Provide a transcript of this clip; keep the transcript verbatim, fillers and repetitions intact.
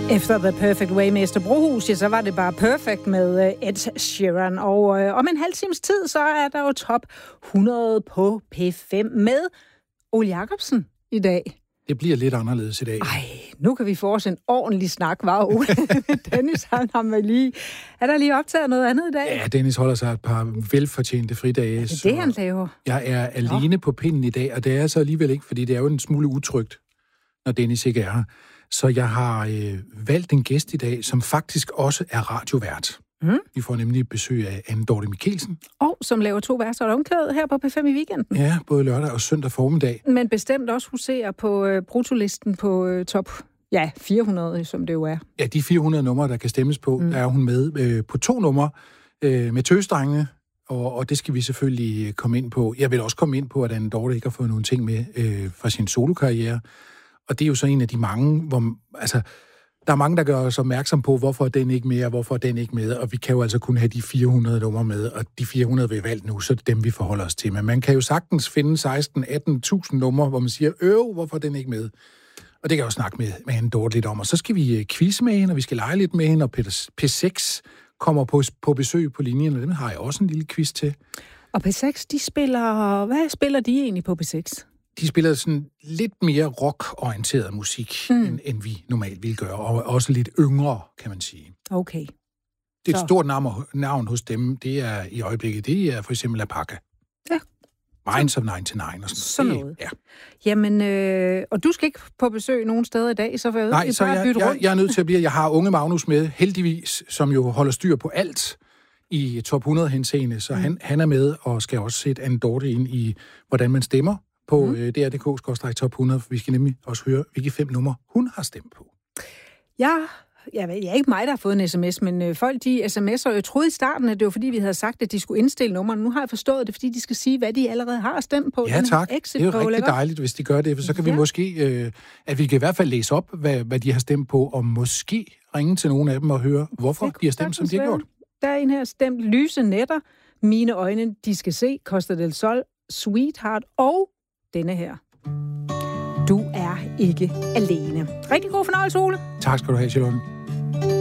Efter The Perfect Way med Esther Brohus, ja, så var det bare perfekt med Ed Sheeran. Og øh, om en halv times tid, så er der jo top hundrede på P fem med Ole Jacobsen i dag. Det bliver lidt anderledes i dag. Ej, nu kan vi få os en ordentlig snak, var Ole. Dennis, han har med lige... Er der lige optaget noget andet i dag? Ja, Dennis holder sig et par velfortjente fridage. Er det det, han laver? Jeg er alene på pinden i dag, og det er så alligevel ikke, fordi det er jo en smule utrygt, når Dennis ikke er her. Så jeg har øh, valgt en gæst i dag, som faktisk også er radiovært. Mm. Vi får nemlig besøg af Anne Dorte Michelsen. Og som laver to værter og omkvæd her på P fem i weekenden. Ja, både lørdag og søndag formiddag. Men bestemt også huserer på øh, brutolisten på øh, top ja, fire hundrede, som det jo er. Ja, de fire hundrede numre, der kan stemmes på, mm. der er hun med øh, på to numre øh, med tøsdrengene. Og, og det skal vi selvfølgelig komme ind på. Jeg vil også komme ind på, at Anne Dorte ikke har fået nogle ting med øh, fra sin solokarriere. Og det er jo så en af de mange, hvor... Altså, der er mange, der gør os opmærksom på, hvorfor den ikke med, og hvorfor den ikke med. Og vi kan jo altså kun have de fire hundrede numre med, og de fire hundrede vi har valgt nu, så er det dem, vi forholder os til. Men man kan jo sagtens finde seksten til atten tusind numre, hvor man siger, øv, hvorfor den ikke med? Og det kan jeg jo snakke med, med Anne Dorte lidt om. Og så skal vi quizze med hende, og vi skal lege lidt med hende, og P seks kommer på, på besøg på linjen, og dem har jeg også en lille quiz til. Og P seks, de spiller... Hvad spiller de egentlig på P seks? De spiller sådan lidt mere rock-orienteret musik, mm. end, end vi normalt vil gøre, og også lidt yngre, kan man sige. Okay. Det er et stort navn, navn hos dem, det er i øjeblikket, det er for eksempel Alpaca. Ja. Minds of nioghalvfems og sådan, sådan noget. noget. Ja. Jamen, øh, og du skal ikke på besøg nogen steder i dag, så vil jeg Nej, så bare jeg, bytte jeg, rundt. jeg er nødt til at blive, jeg har unge Magnus med, heldigvis, som jo holder styr på alt i top hundrede henseende, så mm. han, han er med og skal også sætte Anne Dorte ind i, hvordan man stemmer på mm. D R punktum D K skråstreg top hundrede, for vi skal nemlig også høre, hvilke fem numre hun har stemt på. Ja, jeg ved, jeg er ikke mig, der har fået en sms, men øh, folk, de sms'er, jeg troede i starten, at det var fordi, vi havde sagt, at de skulle indstille nummerne. Nu har jeg forstået det, fordi de skal sige, hvad de allerede har stemt på. Ja, tak. Det er jo rigtig lækker. dejligt, hvis de gør det, for så kan ja. vi måske, øh, at vi kan i hvert fald læse op, hvad, hvad de har stemt på, og måske ringe til nogle af dem og høre, hvorfor de har stemt, som de har gjort. Der er en her stemt Lyse Nætter, Mine øjne, de skal se, Costa del Sol, Sweetheart og denne her. Du er ikke alene. Rigtig god fornøjelse, Ole. Tak skal du have, Charlotte.